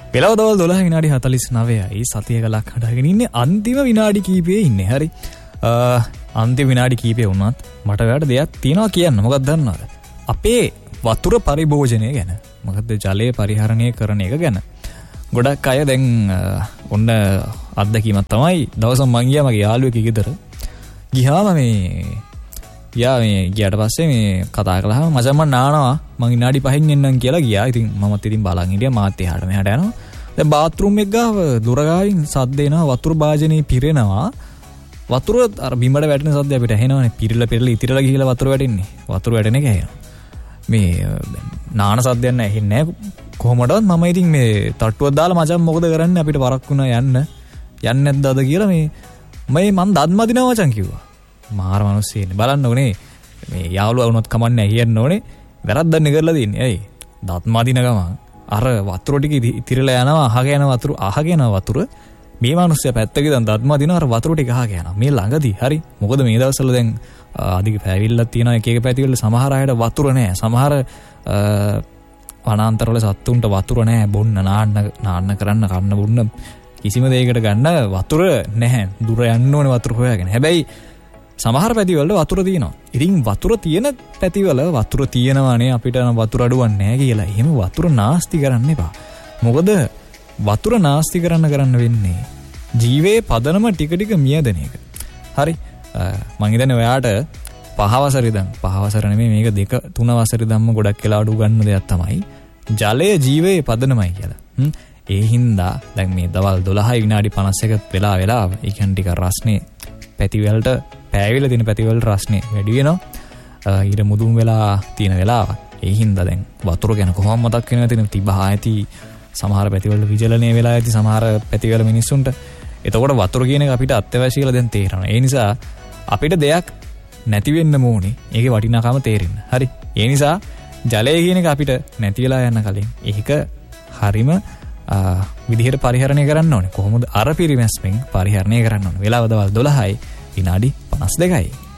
වෙලාව දවල් 12 විනාඩි 49යි සතිය ගලක් හදාගෙන ඉන්නේ අන්තිම විනාඩි කීපයේ ඉන්නේ. හරි. අන්තිම විනාඩි කීපේ වුණත් මට ඔයාලට දෙයක් තියෙනවා කියන්න. මොකක්ද දන්නවද? අපේ වතුර පරිභෝජනය ගැන. මොකද ජලය පරිහරණය කරන එක ගැන. ගොඩක් අය දැන් ඔන්න අත්දැකීමක් තමයි දවසක් මං ගියා මගේ යාළුවෙක් ගෙදර. ගියාම ගියාට පස්සේ මේ කතා කළාම මචං මම නානවා මං විනාඩි 5න් එන්නම් කියලා ගියා. ඉතින් මමත් ඉතින් බලන් හිටියා මාත් එහාට මෙහාට යනවා. දැන් බාත්රූම් එක ගාව දොර ගාවින් සද්ද එනවා වතුර භාජනේ පිරෙනවා. වතුර අර බිමට වැටෙන සද්ද අපිට ඇහෙනවනේ. පිරලා ඉතිරලා ගිහලා වතුර වැටෙන්නේ. වතුර වැටෙන එක ඇහෙනවා. මේ නාන සද්දයක් නැහැ ඇහෙන්නේ නැහැ. කොහොමදවත් මම ඉතින් මේ තට්ටුවක් දාලා මචං මොකද කරන්නේ අපිට වරක් වුණා යන්නේ නැද්ද අද කියලා මං දත් මදිනවා මචං කිව්වා. මාර මිනිස්සෙන්නේ බලන්න ඕනේ මේ යාළුවා වුණත් කමන්නේ කියන්න ඕනේ වැරද්දක් කරලා තියන්නේ. ඇයි දත් මදින ගමන් අර වතුර ටික ඉතිරලා යනවා අහගෙන වතුර මේ මිනිස්සයා පැත්තක ඉඳන් දත් මදින අර වතුර ටික අහගෙන යනවා මේ ළඟදී. හරි මොකද මේ දවස්වල දැන් අධික පැවිල්ලක් තියෙනවා එක එක පැතිවල සමහර අයට වතුර නැහැ. සමහර වනාන්තරවල සත්තුන්ට වතුර නැහැ බොන්න නාන්න කරන්න කන්න බොන්න කිසිම දෙයකට ගන්න වතුර නැහැ. දුර යන්න ඕනේ වතුර හොයාගෙන. හැබැයි සමහර පැතිවල වතුර තියෙනවා. ඉතින් වතුර තියෙන පැතිවල වතුර තියෙනවානේ අපිට වතුර අඩුවක් නැහැ කියලා. එහෙම වතුර නාස්ති කරන්න එපා. මොකද වතුර නාස්ති කරන්න වෙන්නේ ජීවේ පදනම ටික ටික මියදෙන එක. හරි. මං හිතන්නේ ඔයාට 5 වසර නෙමෙයි මේක 2-3 වසර ධම්ම ගොඩක් වෙලා අඩු ගන්න දෙයක් තමයි ජලය ජීවේ පදනමයි කියලා. ඒ හින්දා දැන් මේ දවල් 12 විනාඩි 51 වෙලා ඒ කියන්නේ ටික රස්නේ පැතිවලට පෑවිලා තියෙන පැතිවල රස්නේ වැඩි වෙනවා. ඊට මුදුන් වෙලා තියෙන වෙලාව. ඒ හින්දා දැන් වතුර ගැන කොහොම මතක් වෙනවද තියෙන තිබහා ඇති සමහර පැතිවල විජලනය වෙලා ඇති සමහර පැතිවල මිනිස්සුන්ට. එතකොට වතුර කියන එක අපිට අත්‍යවශ්‍ය කියලා දැන් තේරෙනවා. ඒ නිසා අපිට දෙයක් නැති වෙන්න ඕනේ. ඒකේ වටිනාකම තේරෙන්න. හරි. ඒ නිසා ජලය කියන එක අපිට නැති වෙලා යන කලින් ඒක හරිම විදිහට පරිහරණය කරන්න ඕනේ. කොහොමද අර පිරිමැස්මෙන් පරිහරණය කරන්න ඕනේ. වෙලාව දවල් 12යි විනාඩි 52යි.